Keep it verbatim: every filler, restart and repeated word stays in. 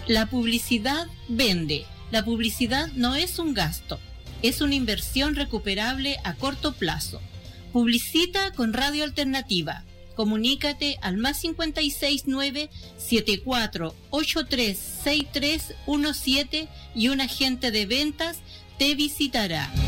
La publicidad vende. La publicidad no es un gasto, es una inversión recuperable a corto plazo. Publicita con Radio Alternativa. Comunícate al más cinco seis nueve, siete cuatro ocho tres, seis tres uno siete y un agente de ventas te visitará.